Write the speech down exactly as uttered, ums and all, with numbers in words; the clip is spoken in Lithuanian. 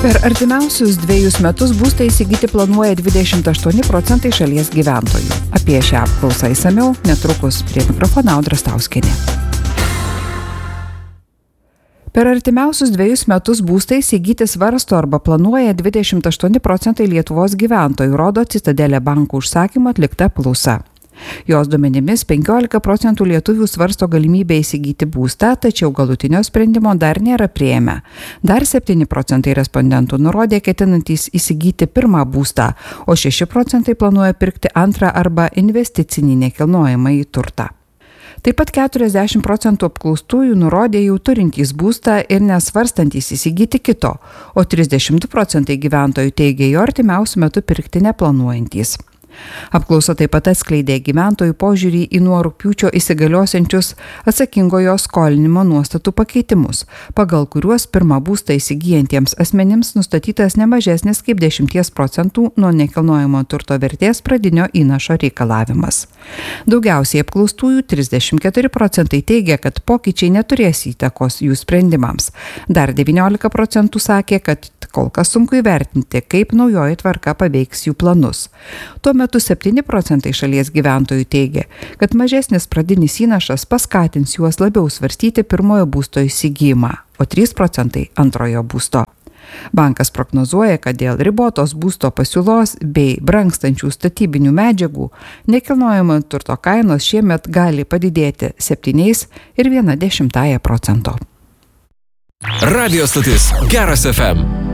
Per artimiausius dviejus metus būstą įsigyti planuoja dvidešimt aštuoni procentai šalies gyventojų. Apie šią apklausą išsamiau netrukus. Prie mikrofono Audra Stauskienė. Per artimiausius dviejus metus būstą įsigyti svarsto arba planuoja dvidešimt aštuoni procentai Lietuvos gyventojų, rodo Citadelė bankų užsakymu atlikta apklausa. Jos duomenimis penkiolika procentų lietuvių svarsto galimybę įsigyti būstą, tačiau galutinio sprendimo dar nėra priėmę. Dar septyni procentai respondentų nurodė ketinantys įsigyti pirmą būstą, o šeši procentai planuoja pirkti antrą arba investicinį nekilnojamąjį turtą. Taip pat keturiasdešimt procentų apklaustųjų nurodė jau turintys būstą ir nesvarstantys įsigyti kito, o trisdešimt du procentai gyventojų teigia jo artimiausiu metu pirkti neplanuojantys. Apklausa taip pat atskleidė gyventojų požiūrį į nuo rugpjūčio įsigaliosiančius atsakingojo skolinimo nuostatų pakeitimus, pagal kuriuos pirmą būstą įsigijantiems asmenims nustatytas ne mažesnis kaip dešimt procentų nuo nekilnojamo turto vertės pradinio įnašo reikalavimas. Daugiausiai apklaustųjų trisdešimt keturi procentai teigia, kad pokyčiai neturės įtakos jų sprendimams. Dar devyniolika procentų sakė, kad kol kas sunku įvertinti, kaip naujoji tvarka paveiks jų planus. Tuo metu septyni procentai šalies gyventojų teigia, kad mažesnis pradinis įnašas paskatins juos labiau svarstyti pirmojo būsto įsigijimą, o trys procentai antrojo būsto. Bankas prognozuoja, kad dėl ribotos būsto pasiūlos bei brangstančių statybinių medžiagų nekilnojamo turto kainos šiemet gali padidėti septyniais ir viena dešimtąja procento. Radio stotis Geras F M.